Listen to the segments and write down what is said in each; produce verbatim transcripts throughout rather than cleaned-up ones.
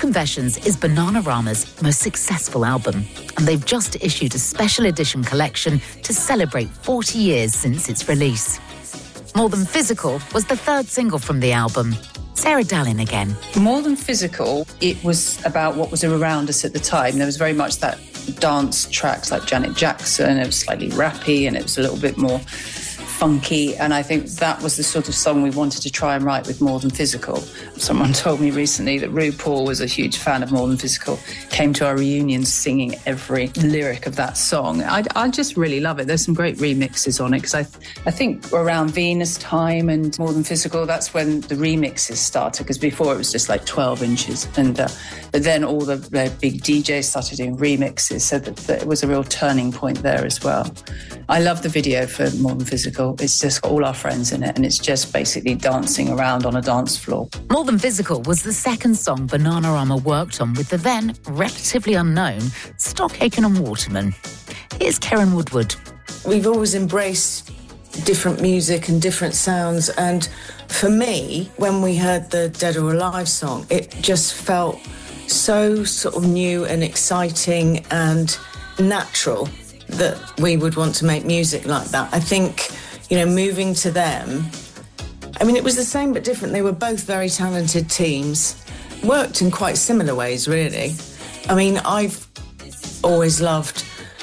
Confessions is Bananarama's most successful album, and they've just issued a special edition collection to celebrate forty years since its release. More Than Physical was the third single from the album. Sarah Dallin again. More Than Physical, it was about what was around us at the time. There was very much that dance tracks like Janet Jackson. It was slightly rappy and it was a little bit more funky, and I think that was the sort of song we wanted to try and write with More Than Physical. Someone told me recently that RuPaul was a huge fan of More Than Physical, came to our reunions singing every lyric of that song. I, I just really love it. There's some great remixes on it, because I, I think around Venus time and More Than Physical, that's when the remixes started, because before it was just like twelve inches, and uh, but then all the, the big D Js started doing remixes, so that, that it was a real turning point there as well. I love the video for More Than Physical. It's just got all our friends in it, and it's just basically dancing around on a dance floor. More Than Physical was the second song Bananarama worked on with the then relatively unknown Stock Aitken and Waterman. Here's Karen Woodward. We've always embraced different music and different sounds, and for me, when we heard the Dead or Alive song, it just felt so sort of new and exciting and natural that we would want to make music like that. I think, you know, moving to them, I mean, it was the same but different. They were both very talented teams, worked in quite similar ways, really. I mean, I've always loved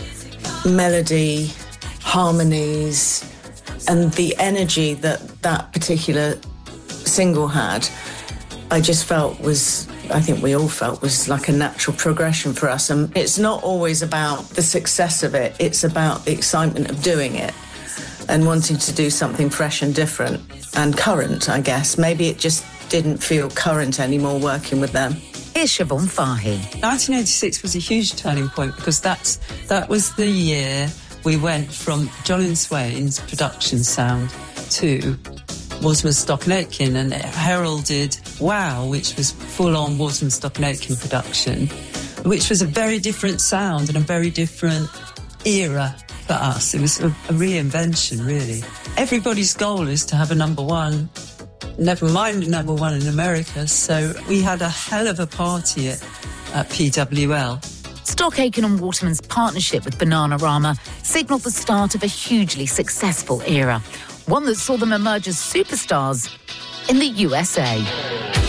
melody, harmonies, and the energy that that particular single had, I just felt was, I think we all felt was like a natural progression for us. And it's not always about the success of it, it's about the excitement of doing it and wanting to do something fresh and different and current, I guess. Maybe it just didn't feel current anymore working with them. Here's Siobhan Fahy. nineteen eighty-six was a huge turning point, because that's that was the year we went from Jolyon Swain's production sound to Waterman, Stock and Aitken, and it heralded Wow, which was full-on Waterman, Stock and Aitken production, which was a very different sound and a very different era for us. It was a, a reinvention, really. Everybody's goal is to have a number one, never mind a number one in America, so we had a hell of a party at, at P W L. Stock Aitken and Waterman's partnership with Bananarama signalled the start of a hugely successful era, one that saw them emerge as superstars in the U S A.